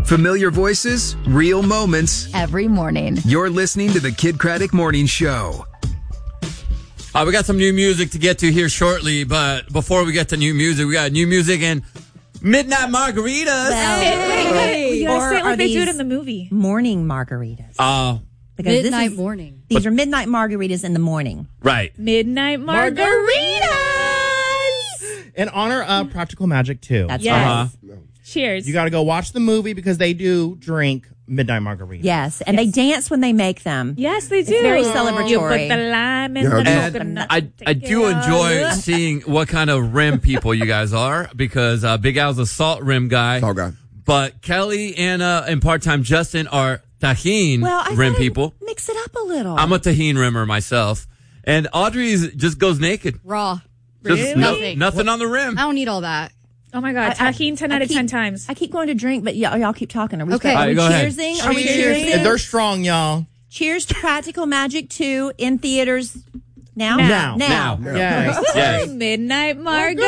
Familiar voices, real moments. Every morning. You're listening to the Kid Craddock Morning Show. We got some new music to get to here shortly, but before we get to new music, we got new music and Midnight Margaritas. Wait. You gotta say it like they do it in the movie. Morning margaritas. Because midnight morning. These are midnight margaritas in the morning. Right. Midnight margaritas. In honor of Practical Magic 2. That's Yes. Cheers. You got to go watch the movie because they do drink midnight margaritas. Yes, and they dance when they make them. Yes, they do. It's very celebratory. You put the lime in the And coconut. I do enjoy seeing what kind of rim people you guys are because Big Al's a salt rim guy. Salt guy. But Kelly, Anna, and part-time Justin are tahine rim people. Mix it up a little. I'm a tahine rimmer myself. And Audrey just goes naked. Raw. Just Nothing. nothing on the rim. I don't need all that. Oh my God, tahine 10 out of 10 times. I keep going to drink, but y'all keep talking. Are we, Okay. are we Go ahead. cheersing? Are we cheersing? And they're strong, y'all. Cheers to Practical Magic 2 in theaters now? Now. Yes. Midnight margaritas.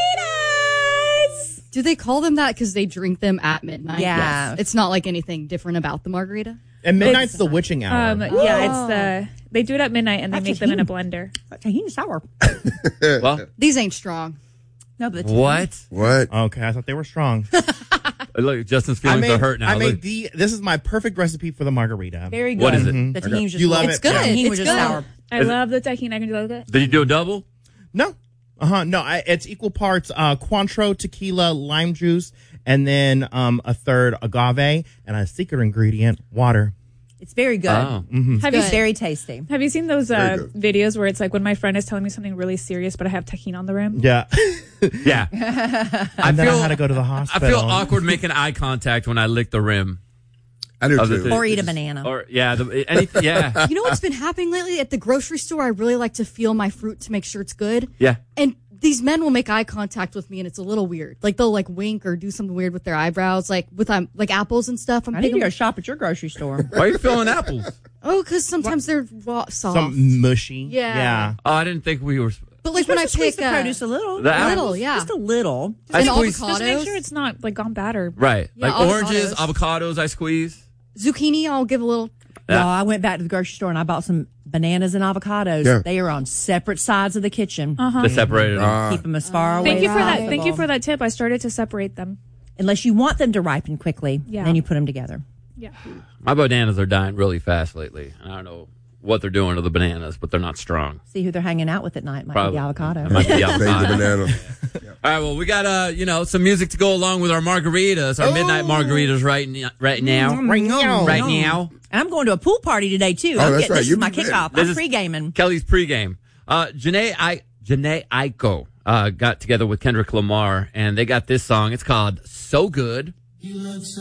Do they call them that because they drink them at midnight? Yeah. Yes. It's not like anything different about the margarita? And midnight's the witching hour. Yeah, they do it at midnight and they make them in a blender. Tahini sour. Well, These ain't strong. No, but what? What? Okay, I thought they were strong. Look, Justin's feelings are hurt now. I made Look. this is my perfect recipe for the margarita. very good. What is it? The tahini's just You love good. it? It's good. Yeah. Tahini It's was good. just sour. I love the tahine. I can do that. Did you do a double? No. No, it's equal parts Cointreau, tequila, lime juice, and then a third agave, and a secret ingredient, water. It's very good. Oh. Have you It's very tasty. Have you seen those Very good. videos where it's like when my friend is telling me something really serious, but I have tahine on the rim? Yeah. Yeah. And then I had to go to the I hospital. feel awkward making eye contact when I lick the rim. I do Of the too. thing. Or eat a banana. Or anything. Yeah. You know what's been happening lately? At the grocery store, I really like to feel my fruit to make sure it's good. Yeah. And these men will make eye contact with me, and it's a little weird. Like, they'll, like, wink or do something weird with their eyebrows, like, with, like, apples and stuff. I need to go shop at your grocery store. Why are you feeling apples? Oh, because sometimes they're soft. some mushy. Yeah. Oh, I didn't think we were. But, like, when I Squeeze pick the produce a little. The a little, apples? yeah. Just a little. I And squeeze. avocados. Just make sure it's not like gone bad or Right. Yeah, like oranges, avocados, I squeeze. Zucchini, I'll give a little. No, I went back to the grocery store and I bought some bananas and avocados. Yeah. They are on separate sides of the kitchen. They separated them. Keep them as far away Thank you as for that. possible. Thank you for that tip. I started to separate them. Unless you want them to ripen quickly, Yeah. then you put them together. Yeah. My bananas are dying really fast lately. I don't know what they're doing to the bananas, but they're not strong. See who they're hanging out with at night. Might Probably. be the avocado. It might be Baby avocado. banana. All right, well, we got some music to go along with our margaritas, our midnight margaritas right now. Right now. Right now. And I'm going to a pool party today too. Oh, that's right. This You is my be there. kickoff. This I'm is- pre-gaming. Kelly's pregame. Janae Aiko got together with Kendrick Lamar, and they got this song. It's called So Good.